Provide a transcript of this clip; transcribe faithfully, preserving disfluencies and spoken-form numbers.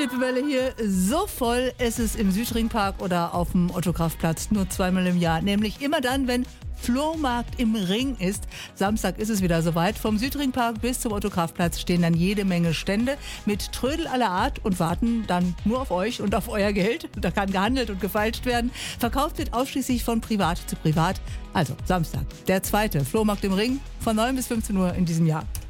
Lippewelle hier, so voll ist es im Südringpark oder auf dem Otto-Kraft-Platz nur zweimal im Jahr. Nämlich immer dann, wenn Flohmarkt im Ring ist. Samstag ist es wieder soweit. Vom Südringpark bis zum Otto-Kraft-Platz stehen dann jede Menge Stände mit Trödel aller Art und warten dann nur auf euch und auf euer Geld. Da kann gehandelt und gefeilscht werden. Verkauft wird ausschließlich von Privat zu Privat. Also Samstag, der zweite Flohmarkt im Ring von neun bis fünfzehn Uhr in diesem Jahr.